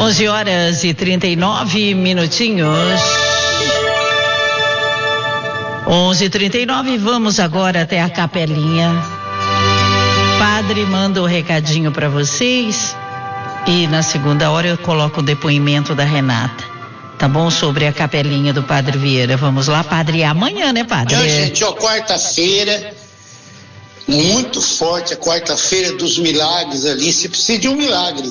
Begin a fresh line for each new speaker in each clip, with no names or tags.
11h39. 11h39, vamos agora até a capelinha. Padre manda o recadinho para vocês e na segunda hora eu coloco o depoimento da Renata, tá bom? Sobre a capelinha do Padre Vieira. Vamos lá, Padre, é amanhã, né, Padre?
Gente, quarta-feira, muito forte, a quarta-feira dos milagres ali. Você precisa de um milagre.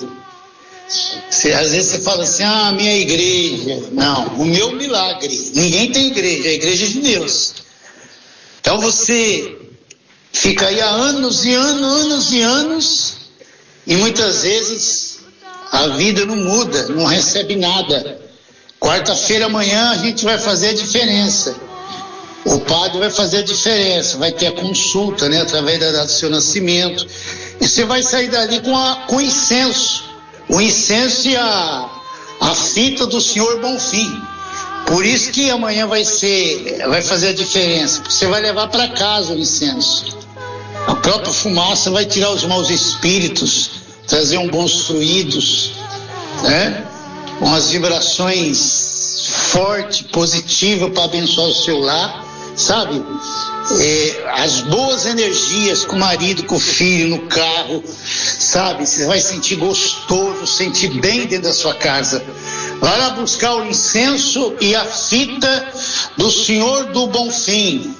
Às vezes você fala assim, minha igreja. Não, o meu milagre. Ninguém tem igreja, a igreja é de Deus. Então você fica aí há anos e anos e muitas vezes a vida não muda, não recebe nada. Quarta-feira amanhã a gente vai fazer a diferença. O padre vai fazer a diferença, vai ter a consulta, né, através da data do seu nascimento. E você vai sair dali com incenso. O incenso e a fita do Senhor Bonfim. Por isso que amanhã vai fazer a diferença, porque você vai levar para casa o incenso. A própria fumaça vai tirar os maus espíritos, trazer bons fluidos, né? Umas vibrações fortes, positivas para abençoar o seu lar, sabe? As boas energias com o marido, com o filho, no carro, sabe? Você vai sentir gostoso, sentir bem dentro da sua casa. Vai lá buscar o incenso e a fita do Senhor do Bonfim.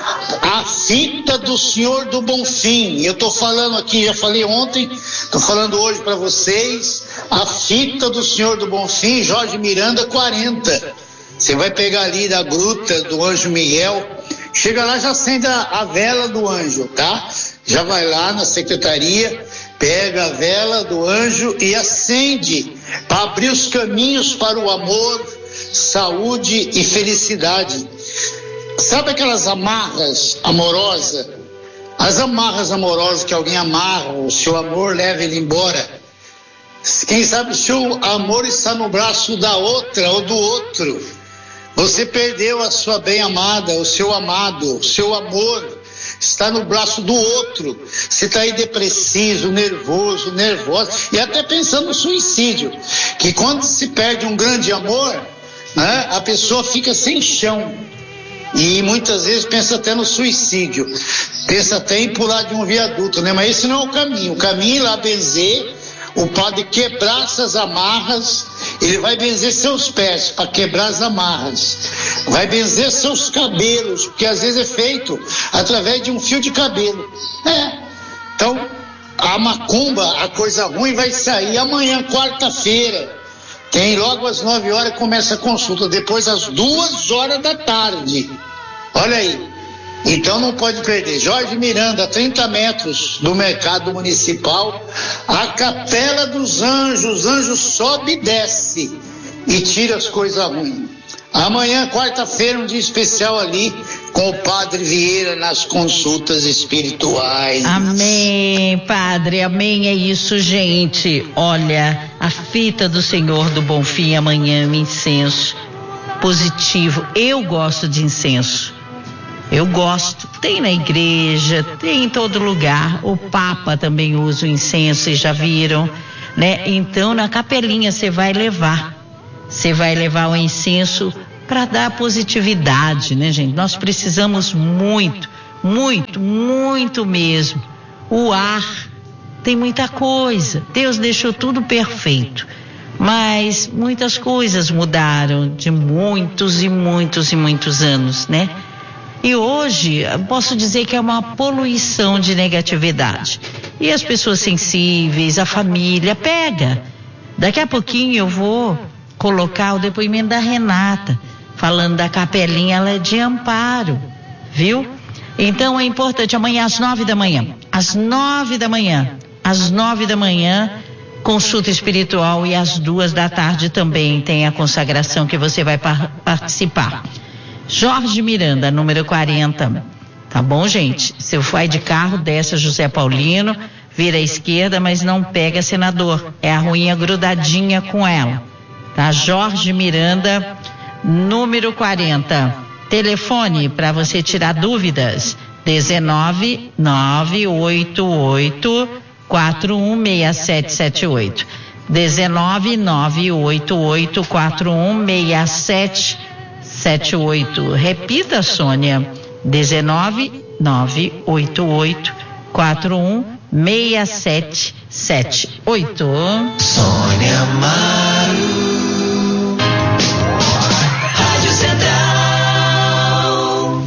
A fita do Senhor do Bonfim. Eu estou falando aqui, já falei ontem, estou falando hoje para vocês. A fita do Senhor do Bonfim, Jorge Miranda 40. Você vai pegar ali da gruta do Anjo Miguel. Chega lá, já acende a vela do anjo, tá? Já vai lá na secretaria, pega a vela do anjo e acende para abrir os caminhos para o amor, saúde e felicidade. Sabe aquelas amarras amorosas? As amarras amorosas que alguém amarra, o seu amor leva ele embora. Quem sabe o seu amor está no braço da outra ou do outro. Você perdeu a sua bem-amada, o seu amado, o seu amor está no braço do outro. Você está aí depressivo, nervoso, nervosa e até pensando no suicídio. Que quando se perde um grande amor, né, a pessoa fica sem chão. E muitas vezes pensa até no suicídio. Pensa até em pular de um viaduto, né? Mas esse não é o caminho. O caminho é ir lá benzer, o padre quebrar essas amarras. Ele vai benzer seus pés para quebrar as amarras. Vai benzer seus cabelos, porque às vezes é feito através de um fio de cabelo. Então, a macumba, a coisa ruim vai sair amanhã, quarta-feira. Tem logo às 9 horas começa a consulta, depois às 2 horas da tarde. Olha aí. Então não pode perder. Jorge Miranda, 30 metros do mercado municipal, a Capela dos Anjos. Os anjos sobe e desce e tira as coisas ruins. Amanhã, quarta-feira, um dia especial ali com o Padre Vieira nas consultas espirituais.
Amém, Padre, amém, é isso, gente. Olha, a fita do Senhor do Bonfim amanhã, o incenso positivo. Eu gosto de incenso. Eu gosto, tem na igreja, tem em todo lugar. O Papa também usa o incenso, vocês já viram, né? Então na capelinha você vai levar o incenso para dar positividade, né, gente? Nós precisamos muito, muito, muito mesmo. O ar tem muita coisa, Deus deixou tudo perfeito, mas muitas coisas mudaram de muitos e muitos e muitos anos, né? E hoje, posso dizer que é uma poluição de negatividade. E as pessoas sensíveis, a família, pega. Daqui a pouquinho eu vou colocar o depoimento da Renata, falando da capelinha, ela é de Amparo, viu? Então é importante, amanhã às 9 da manhã, às 9 da manhã, consulta espiritual e às 2 da tarde também tem a consagração que você vai participar. Jorge Miranda, número 40. Tá bom, gente? Se vai de carro, desce a José Paulino, vira à esquerda, mas não pega Senador. É a ruinha grudadinha com ela. Tá? Jorge Miranda, número 40. Telefone para você tirar dúvidas. 19 988 416778. 19988416778. Repita, Sônia. 19988416778.
Sônia Amaro, Rádio Central.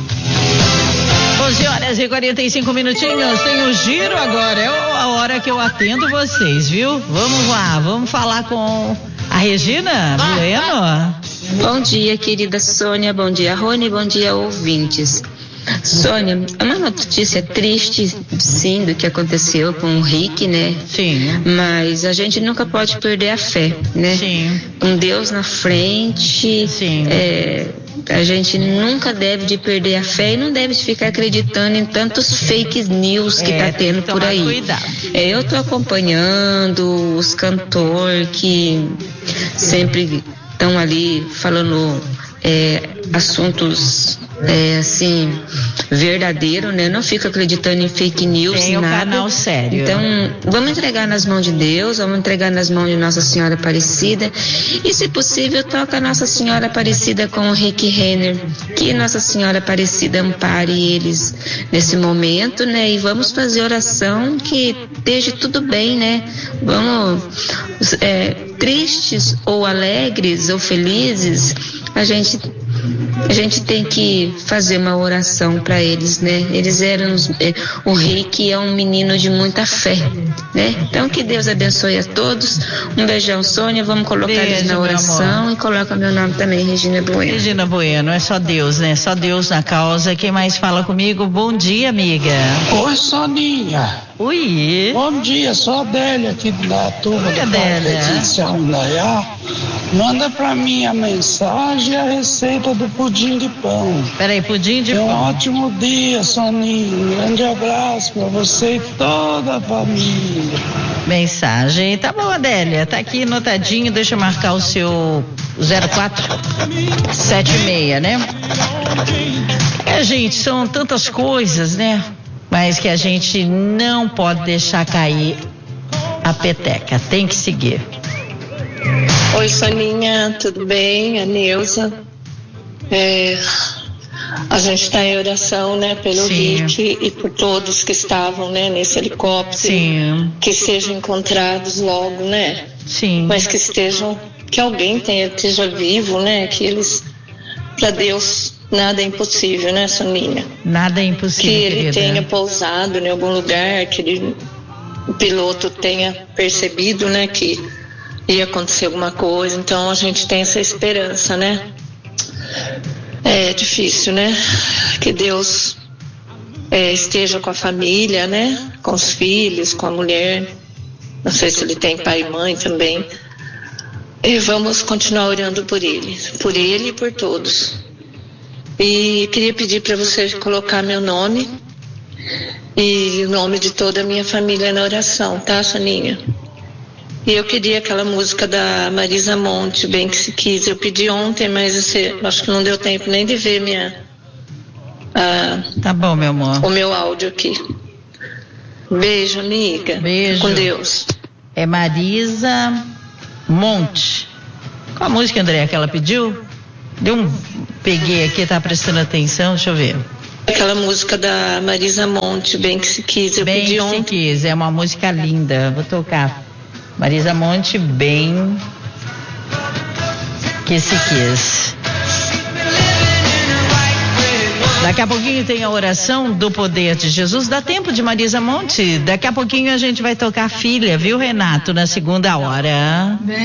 11h45. Tem o giro agora. É a hora que eu atendo vocês, viu? Vamos lá, vamos falar com a Regina Bueno.
Bom dia, querida Sônia. Bom dia, Rony. Bom dia, ouvintes. Sônia, é uma notícia triste, sim, do que aconteceu com o Rick, né?
Sim.
Mas a gente nunca pode perder a fé, né?
Sim.
Com Deus na frente.
Sim.
A gente nunca deve de perder a fé e não deve ficar acreditando em tantos fake news que tá tendo por aí.
Cuidado.
Eu tô acompanhando os cantores que sempre estão ali falando assuntos assim, verdadeiro, né? Não fico acreditando em fake news.
Tem
nada.
um canal sério.
Então, vamos entregar nas mãos de Deus, vamos entregar nas mãos de Nossa Senhora Aparecida e, se possível, toca Nossa Senhora Aparecida com o Rick Renner, que Nossa Senhora Aparecida ampare eles nesse momento, né? E vamos fazer oração que esteja tudo bem, né? Vamos, tristes ou alegres ou felizes, a gente tem que fazer uma oração para eles, né? Eles eram o Rick é um menino de muita fé, né? Então que Deus abençoe a todos. Um beijão, Sônia. Vamos colocar eles na oração e coloca meu nome também, Regina Bueno.
Regina Bueno, é só Deus, né? Só Deus na causa. Quem mais fala comigo? Bom dia, amiga.
Oi, Soninha.
Oi.
Bom dia, sou a Adélia aqui da turma
Oi,
do
Adélia.
Residencial Indaiá. Manda pra mim a mensagem e a receita do pudim de pão.
Peraí, pudim de
Um
pão.
ótimo dia, Soninha. Um grande abraço pra você e toda a família.
Mensagem. Tá bom, Adélia. Tá aqui anotadinho. Deixa eu marcar o seu 0476, né? Gente, são tantas coisas, né? Mas que a gente não pode deixar cair a peteca. Tem que seguir.
Oi, Soninha, tudo bem? A Neuza. A gente está em oração, né, pelo Rick e por todos que estavam, né, nesse helicóptero.
Sim.
Que sejam encontrados logo, né?
Sim.
Mas que alguém esteja vivo, né? Que eles, para Deus, nada é impossível, né, Soninha?
Nada é impossível,
que ele
querida.
tenha pousado em algum lugar, que o piloto tenha percebido, né, que ia acontecer alguma coisa. Então a gente tem essa esperança, né? É difícil, né? Que Deus esteja com a família, né? Com os filhos, com a mulher. Não sei se ele tem pai e mãe também. E vamos continuar orando por ele e por todos. E queria pedir para você colocar meu nome e o nome de toda a minha família na oração, tá, Soninha? E eu queria aquela música da Marisa Monte, Bem Que Se Quis. Eu pedi ontem, mas acho que não deu tempo nem de ver
Tá bom, meu amor.
o meu áudio aqui. Beijo, amiga.
Beijo.
Com Deus.
É Marisa Monte. Qual a música, André, que ela pediu? Peguei aqui, tá prestando atenção, deixa eu ver.
Aquela música da Marisa Monte, Bem Que Se Quis. Eu
Bem
pedi
Que Se
ontem.
Quis, é uma música linda. Vou tocar. Marisa Monte, Bem Que Se Quis. Daqui a pouquinho tem a oração do poder de Jesus. Dá tempo de Marisa Monte? Daqui a pouquinho a gente vai tocar Filha, viu, Renato, na segunda hora.